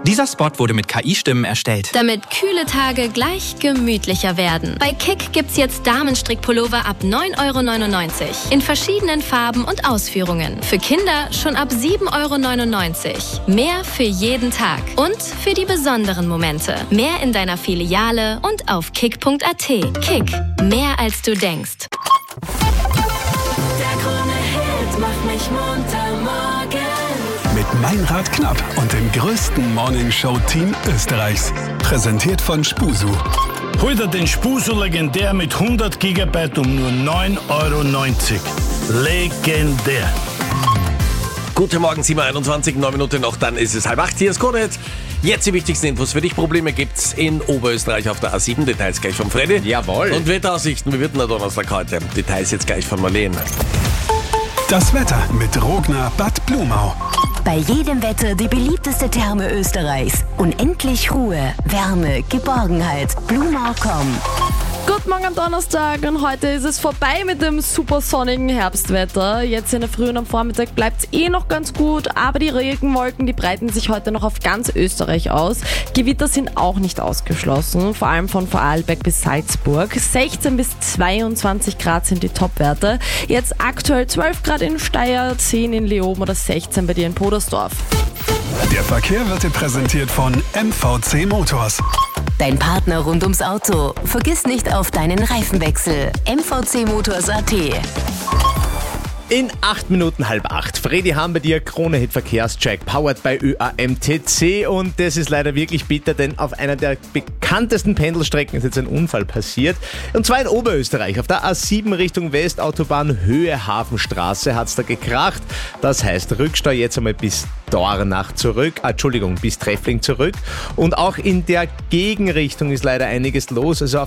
Dieser Spot wurde mit KI-Stimmen erstellt. Damit kühle Tage gleich gemütlicher werden. Bei Kick gibt's jetzt Damenstrickpullover ab 9,99 € in verschiedenen Farben und Ausführungen. Für Kinder schon ab 7,99 €. Mehr für jeden Tag und für die besonderen Momente. Mehr in deiner Filiale und auf kick.at. Kick, mehr als du denkst. Der Krone-Hit macht mich munter morgen. Mit Meinrad Knapp und dem größten Morningshow-Team Österreichs. Präsentiert von Spusu. Hol dir den Spusu legendär mit 100 GB um nur 9,90 €. Legendär. Guten Morgen, 7:21, 9 Minuten noch, dann ist es 7:30. Hier ist Krone-Hit. Jetzt die wichtigsten Infos für dich. Probleme gibt's in Oberösterreich auf der A7. Details gleich von Freddy. Jawohl. Und Wetteraussichten, wie wird denn der Donnerstag heute? Details jetzt gleich von Marlene. Das Wetter mit Rogner Bad Blumau. Bei jedem Wetter die beliebteste Therme Österreichs. Unendlich Ruhe, Wärme, Geborgenheit. Blumau.com. Guten Morgen am Donnerstag und heute ist es vorbei mit dem super sonnigen Herbstwetter. Jetzt in der Früh und am Vormittag bleibt es noch ganz gut, aber die Regenwolken, die breiten sich heute noch auf ganz Österreich aus. Gewitter sind auch nicht ausgeschlossen, vor allem von Vorarlberg bis Salzburg. 16 bis 22 Grad sind die Topwerte. Jetzt aktuell 12 Grad in Steyr, 10 in Leoben oder 16 bei dir in Podersdorf. Der Verkehr wird dir präsentiert von MVC Motors. Dein Partner rund ums Auto. Vergiss nicht auf deinen Reifenwechsel. MVC-Motors.at. In 8 Minuten 7:30. Freddy haben bei dir Krone-Hit Verkehrscheck, powered by ÖAMTC, und das ist leider wirklich bitter, denn auf einer der bekanntesten Pendelstrecken ist jetzt ein Unfall passiert, und zwar in Oberösterreich. Auf der A7 Richtung Westautobahn Höhe Hafenstraße hat es da gekracht. Das heißt Rückstau jetzt einmal bis Dornach zurück, bis Treffling zurück, und auch in der Gegenrichtung ist leider einiges los, also auf